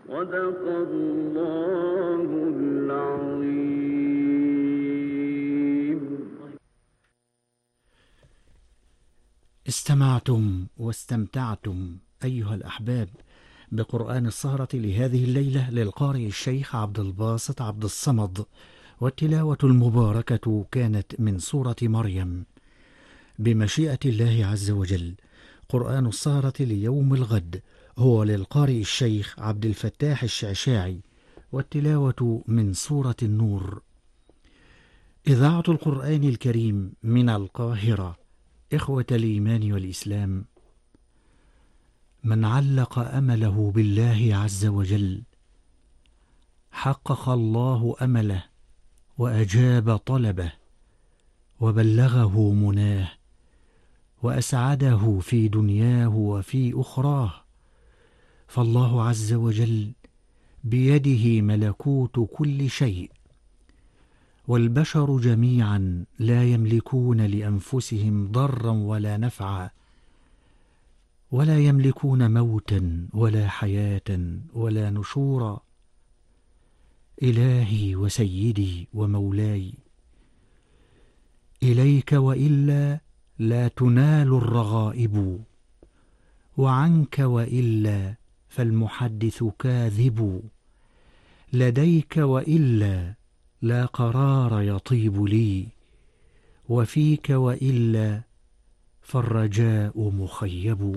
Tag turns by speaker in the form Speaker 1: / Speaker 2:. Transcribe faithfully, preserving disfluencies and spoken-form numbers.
Speaker 1: صدق الله العظيم.
Speaker 2: استمعتم واستمتعتم أيها الأحباب بقرآن السهرة لهذه الليلة للقارئ الشيخ عبد الباسط عبد الصمد، والتلاوة المباركة كانت من سورة مريم. بمشيئة الله عز وجل قرآن السهرة ليوم الغد هو للقارئ الشيخ عبد الفتاح الشعشاعي، والتلاوة من سورة النور. إذاعة القرآن الكريم من القاهرة. إخوة الإيمان والإسلام، من علق أمله بالله عز وجل حقق الله أمله وأجاب طلبه وبلغه مناه وأسعده في دنياه وفي أخراه، فالله عز وجل بيده ملكوت كل شيء، والبشر جميعا لا يملكون لأنفسهم ضرا ولا نفعا، ولا يملكون موتا ولا حياة ولا نشورا. إلهي وسيدي ومولاي، إليك وإلا لا تنال الرغائب، وعنك وإلا فالمحدث كاذب، لديك وإلا لا قرار يطيب لي، وفيك وإلا فالرجاء مخيب.